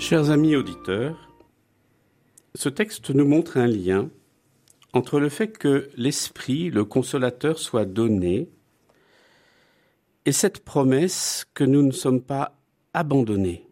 Chers amis auditeurs, ce texte nous montre un lien entre le fait que l'Esprit, le Consolateur, soit donné et cette promesse que nous ne sommes pas abandonnés.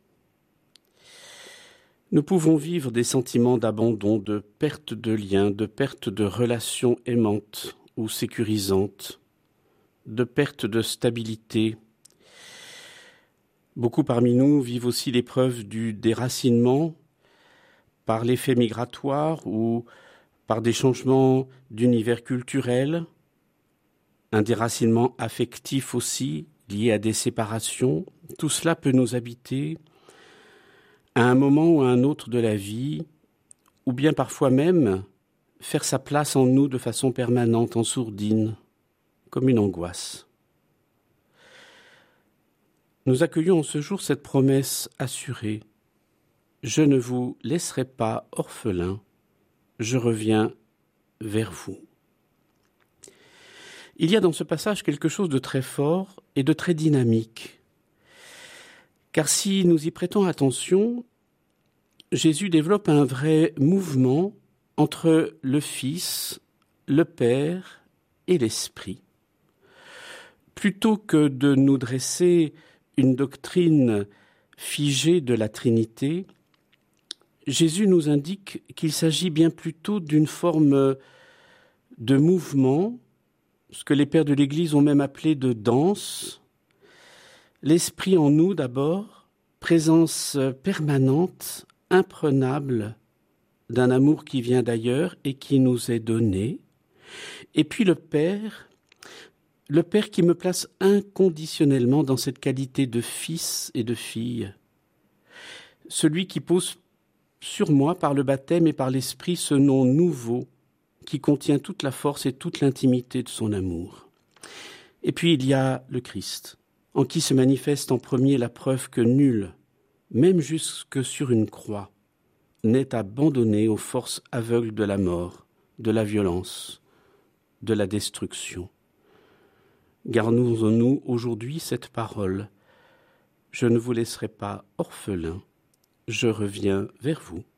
Nous pouvons vivre des sentiments d'abandon, de perte de liens, de perte de relations aimantes ou sécurisantes, de perte de stabilité. Beaucoup parmi nous vivent aussi l'épreuve du déracinement par l'effet migratoire ou par des changements d'univers culturel, un déracinement affectif aussi lié à des séparations. Tout cela peut nous habiter à un moment ou à un autre de la vie, ou bien parfois même faire sa place en nous de façon permanente, en sourdine, comme une angoisse. Nous accueillons en ce jour cette promesse assurée. Je ne vous laisserai pas orphelins, je reviens vers vous. Il y a dans ce passage quelque chose de très fort et de très dynamique. Car si nous y prêtons attention, Jésus développe un vrai mouvement entre le Fils, le Père et l'Esprit. Plutôt que de nous dresser une doctrine figée de la Trinité, Jésus nous indique qu'il s'agit bien plutôt d'une forme de mouvement, ce que les pères de l'Église ont même appelé de danse. L'Esprit en nous d'abord, présence permanente, imprenable d'un amour qui vient d'ailleurs et qui nous est donné. Et puis le Père qui me place inconditionnellement dans cette qualité de fils et de fille. Celui qui pose sur moi par le baptême et par l'Esprit ce nom nouveau qui contient toute la force et toute l'intimité de son amour. Et puis il y a le Christ, en qui se manifeste en premier la preuve que nul, même jusque sur une croix, n'est abandonné aux forces aveugles de la mort, de la violence, de la destruction. Gardons-nous aujourd'hui cette parole. Je ne vous laisserai pas orphelins, je reviens vers vous.